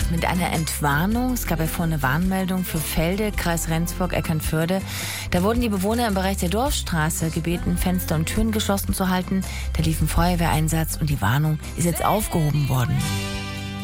gemacht mit einer Entwarnung. Es gab ja vorhin eine Warnmeldung für Felde, Kreis Rendsburg, Eckernförde. Da wurden die Bewohner im Bereich der Dorfstraße gebeten, Fenster und Türen geschlossen zu halten. Da lief ein Feuerwehreinsatz und die Warnung ist jetzt aufgehoben worden.